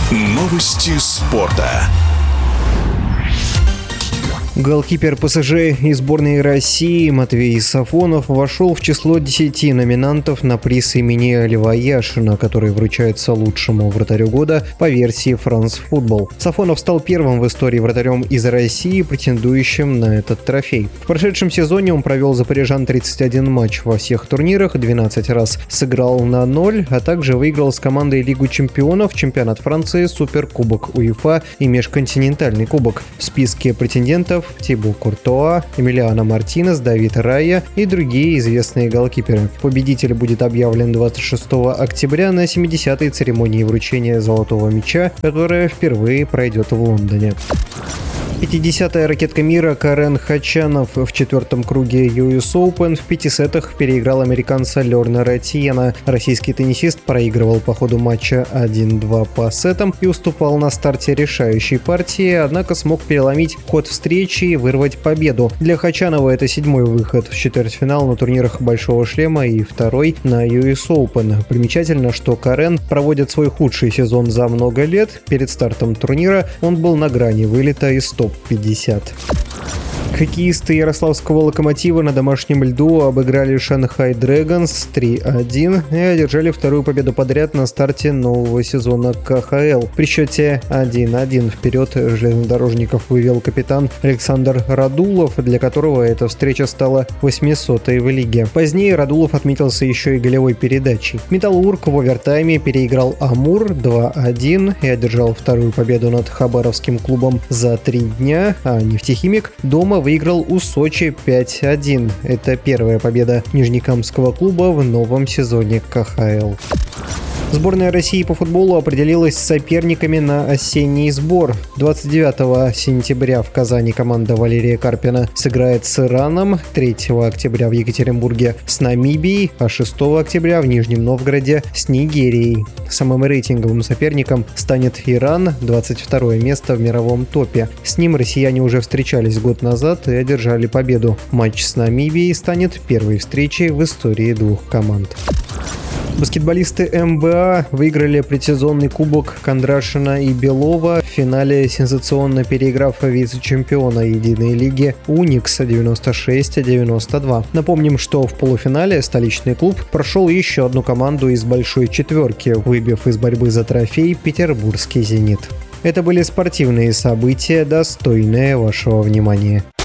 Новости спорта. Голкипер ПСЖ и сборной России Матвей Сафонов вошел в число 10 номинантов на приз имени Льва Яшина, который вручается лучшему вратарю года по версии France Football. Сафонов стал первым в истории вратарем из России, претендующим на этот трофей. В прошедшем сезоне он провел за парижан 31 матч во всех турнирах, 12 раз сыграл на 0, а также выиграл с командой Лигу чемпионов, чемпионат Франции, Суперкубок УЕФА и Межконтинентальный кубок. В списке претендентов Тибо Куртуа, Эмилиано Мартинес, Давид Райя и другие известные голкиперы. Победитель будет объявлен 26 октября на 70-й церемонии вручения Золотого мяча, которая впервые пройдет в Лондоне. 50-я ракетка мира Карен Хачанов в четвертом круге US Open в 5 сетах переиграл американца Лернера Тиена. Российский теннисист проигрывал по ходу матча 1-2 по сетам и уступал на старте решающей партии, однако смог переломить ход встречи и вырвать победу. Для Хачанова это 7-й выход в четвертьфинал на турнирах Большого шлема и 2-й на US Open. Примечательно, что Карен проводит свой худший сезон за много лет. Перед стартом турнира он был на грани вылета из топ-50. Хоккеисты Ярославского «Локомотива» на домашнем льду обыграли Шанхай Дрэгонс 3-1 и одержали вторую победу подряд на старте нового сезона КХЛ. При счете 1-1 вперед железнодорожников вывел капитан Александр Радулов, для которого эта встреча стала 800-й в лиге. Позднее Радулов отметился еще и голевой передачей. «Металлург» в овертайме переиграл «Амур» 2-1 и одержал вторую победу над хабаровским клубом за 3 дня, а «Нефтехимик» дома выиграл у Сочи 5-1. Это первая победа нижнекамского клуба в новом сезоне КХЛ. Сборная России по футболу определилась с соперниками на осенний сбор. 29 сентября в Казани команда Валерия Карпина сыграет с Ираном, 3 октября в Екатеринбурге с Намибией, а 6 октября в Нижнем Новгороде с Нигерией. Самым рейтинговым соперником станет Иран, 22 место в мировом топе. С ним россияне уже встречались год назад и одержали победу. Матч с Намибией станет первой встречей в истории двух команд. Баскетболисты МБА выиграли предсезонный кубок Кондрашина и Белова в финале, сенсационно переиграв вице-чемпиона единой лиги Уникс 96-92. Напомним, что в полуфинале столичный клуб прошел еще одну команду из большой четверки, выбив из борьбы за трофей петербургский «Зенит». Это были спортивные события, достойные вашего внимания.